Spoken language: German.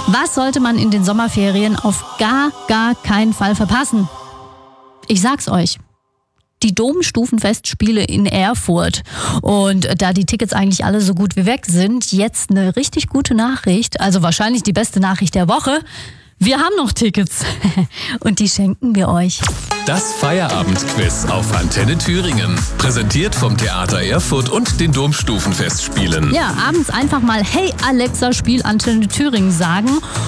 Was sollte man in den Sommerferien auf gar keinen Fall verpassen? Ich sag's euch. Die Domstufenfestspiele in Erfurt. Und da die Tickets eigentlich alle so gut wie weg sind, jetzt eine richtig gute Nachricht, also wahrscheinlich die beste Nachricht der Woche. Wir haben noch Tickets und die schenken wir euch. Das Feierabendquiz auf Antenne Thüringen. Präsentiert vom Theater Erfurt und den Domstufenfestspielen. Ja, abends einfach mal Hey Alexa, spiel Antenne Thüringen sagen.